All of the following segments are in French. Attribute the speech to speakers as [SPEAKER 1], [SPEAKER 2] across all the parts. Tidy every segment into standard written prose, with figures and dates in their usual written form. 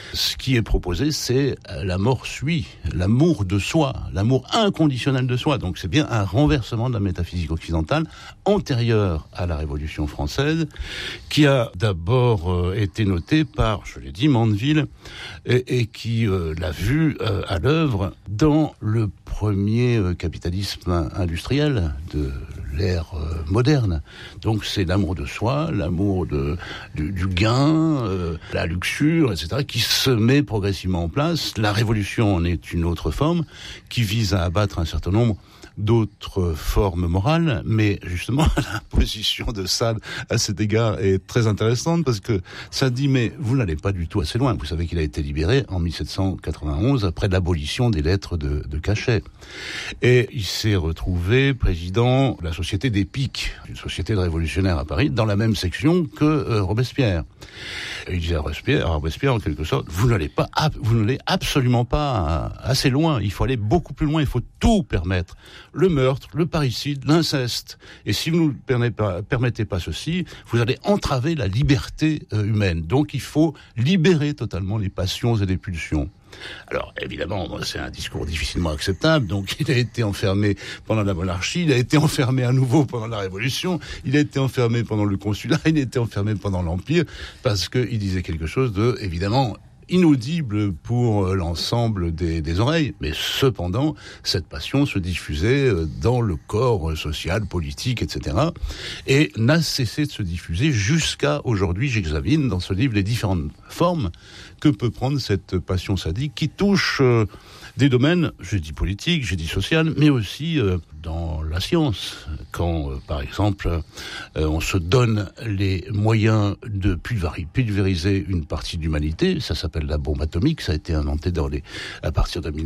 [SPEAKER 1] Ce qui est proposé, c'est la mort suit, l'amour de soi, l'amour inconditionnel de soi. Donc c'est bien un renversement de la métaphysique occidentale antérieure à la Révolution française, qui a d'abord été notée par, je l'ai dit, Mandeville, et qui l'a vu à l'œuvre dans le premier capitalisme industriel de l'ère moderne. Donc c'est l'amour de soi, l'amour du gain, la luxure, etc., qui se met progressivement en place. La révolution en est une autre forme qui vise à abattre un certain nombre d'autres formes morales, mais justement la position de Sade à cet égard est très intéressante parce que ça dit mais vous n'allez pas du tout assez loin. Vous savez qu'il a été libéré en 1791 après l'abolition des lettres de cachet et il s'est retrouvé président de la Société des Piques, une société de révolutionnaires à Paris, dans la même section que Robespierre. Et il disait à Robespierre en quelque sorte, vous n'allez absolument pas assez loin, il faut aller beaucoup plus loin, il faut tout permettre. Le meurtre, le parricide, l'inceste. Et si vous ne permettez pas ceci, vous allez entraver la liberté humaine. Donc il faut libérer totalement les passions et les pulsions. Alors évidemment, c'est un discours difficilement acceptable, donc il a été enfermé pendant la monarchie, il a été enfermé à nouveau pendant la Révolution, il a été enfermé pendant le consulat, il a été enfermé pendant l'Empire, parce qu'il disait quelque chose de, évidemment, inaudible pour l'ensemble des oreilles. Mais cependant, cette passion se diffusait dans le corps social, politique, etc. et n'a cessé de se diffuser jusqu'à aujourd'hui. J'examine dans ce livre les différentes formes que peut prendre cette passion sadique qui touche des domaines, j'ai dit politique, j'ai dit social, mais aussi dans la science. Quand, par exemple, on se donne les moyens de pulvériser une partie de l'humanité, ça s'appelle la bombe atomique, ça a été inventé à partir de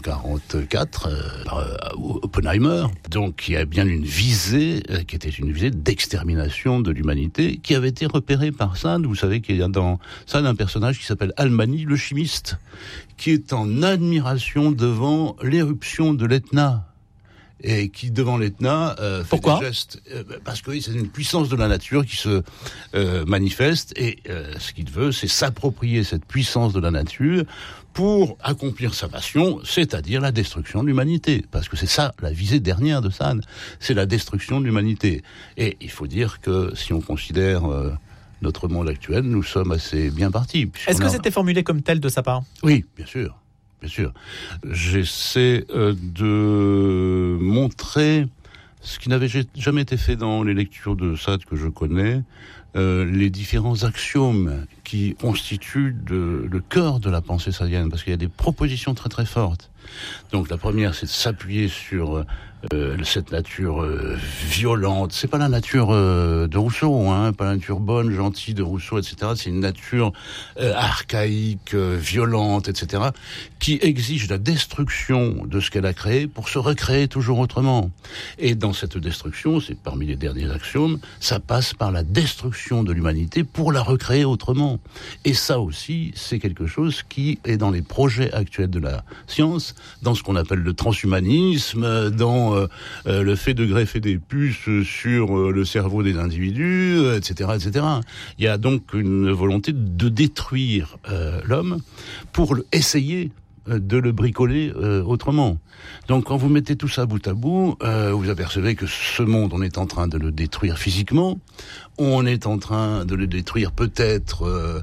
[SPEAKER 1] 1944 par Oppenheimer. Donc il y a bien une visée, qui était une visée d'extermination de l'humanité, qui avait été repérée par Sade. Vous savez qu'il y a dans Sade un personnage qui s'appelle Almany, le chimiste, qui est en admiration devant l'éruption de l'Etna. Et qui, devant l'Etna, fait des gestes. Parce que c'est une puissance de la nature qui se manifeste. Et ce qu'il veut, c'est s'approprier cette puissance de la nature pour accomplir sa passion, c'est-à-dire la destruction de l'humanité. Parce que c'est ça, la visée dernière de Sade. C'est la destruction de l'humanité. Et il faut dire que si on considère notre monde actuel, nous sommes assez bien partis.
[SPEAKER 2] Est-ce que c'était formulé comme tel de sa part ?
[SPEAKER 1] Oui, bien sûr. Bien sûr. J'essaie de montrer ce qui n'avait jamais été fait dans les lectures de Sade que je connais, les différents axiomes qui constituent le cœur de la pensée sadienne, parce qu'il y a des propositions très très fortes. Donc la première, c'est de s'appuyer sur cette nature violente. C'est pas la nature de Rousseau, pas la nature bonne, gentille de Rousseau, etc. C'est une nature archaïque, violente, etc. qui exige la destruction de ce qu'elle a créé pour se recréer toujours autrement. Et dans cette destruction, c'est parmi les derniers axiomes, ça passe par la destruction de l'humanité pour la recréer autrement. Et ça aussi, c'est quelque chose qui est dans les projets actuels de la science, dans ce qu'on appelle le transhumanisme, dans le fait de greffer des puces sur le cerveau des individus, etc., etc. Il y a donc une volonté de détruire l'homme pour essayer de le bricoler autrement. Donc quand vous mettez tout ça bout à bout, vous apercevez que ce monde, on est en train de le détruire physiquement, on est en train de le détruire peut-être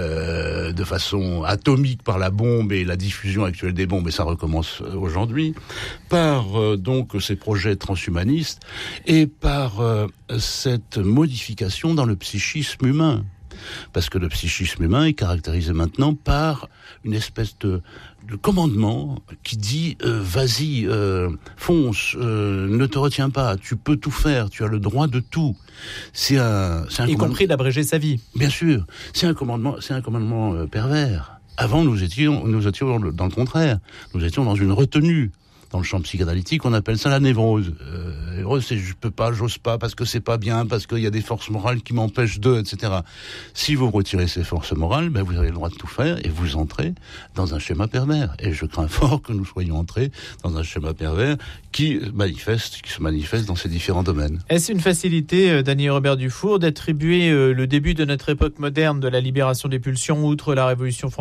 [SPEAKER 1] de façon atomique par la bombe et la diffusion actuelle des bombes, et ça recommence aujourd'hui, par donc ces projets transhumanistes et par cette modification dans le psychisme humain. Parce que le psychisme humain est caractérisé maintenant par une espèce de commandement qui dit vas-y, fonce, ne te retiens pas, tu peux tout faire, tu as le droit de tout. C'est un
[SPEAKER 2] y compris d'abréger sa vie.
[SPEAKER 1] Bien sûr, c'est un commandement pervers. Avant, nous étions dans le contraire. Nous étions dans une retenue. Dans le champ psychanalytique, on appelle ça la névrose. Névrose, c'est je peux pas, j'ose pas, parce que c'est pas bien, parce qu'il y a des forces morales qui m'empêchent de, etc. Si vous retirez ces forces morales, vous avez le droit de tout faire et vous entrez dans un schéma pervers. Et je crains fort que nous soyons entrés dans un schéma pervers qui se manifeste dans ces différents domaines.
[SPEAKER 2] Est-ce une facilité, Daniel Robert Dufour, d'attribuer le début de notre époque moderne de la libération des pulsions, outre la Révolution française,